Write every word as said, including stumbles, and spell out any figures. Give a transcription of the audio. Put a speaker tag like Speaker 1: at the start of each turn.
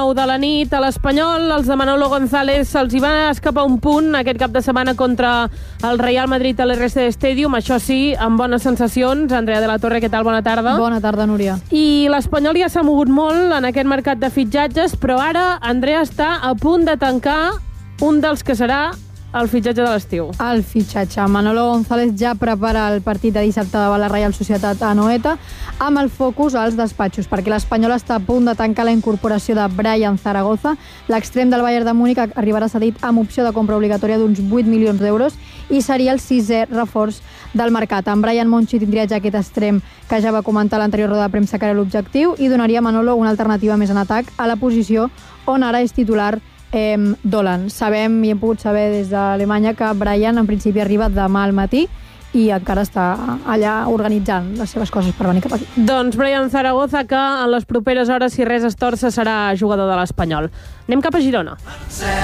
Speaker 1: nou de la nit a l'Espanyol, els de Manolo González se'ls hi va escapar un punt aquest cap de setmana contra el Real Madrid a l'R C Stadium, això sí, amb bones sensacions. Andrea de la Torre, què tal? Bona tarda.
Speaker 2: Bona tarda, Núria.
Speaker 1: I l'Espanyol ja s'ha mogut molt en aquest mercat de fitxatges, però ara Andrea està a punt de tancar un dels que serà el fitxatge de l'estiu.
Speaker 2: El fitxatge. Manolo González ja prepara el partit de dissabte davant la Reial Societat a Anoeta amb el focus als despatxos, perquè l'Espanyol està a punt de tancar la incorporació de Brian Zaragoza. L'extrem del Bayern de Múnich arribarà cedit amb opció de compra obligatòria d'uns vuit milions d'euros i seria el sisè reforç del mercat. En Brian Monchi tindria ja aquest extrem que ja va comentar a l'anterior roda de premsa que era l'objectiu i donaria a Manolo una alternativa més en atac a la posició on ara és titular Eh, Dolan. Sabem i hem pogut saber des d'Alemanya que Brian en principi arriba demà al matí i encara està allà organitzant les seves coses per venir cap aquí.
Speaker 1: Doncs Brian Zaragoza, que en les properes hores, si res es torça, serà jugador de l'Espanyol. Anem cap a Girona.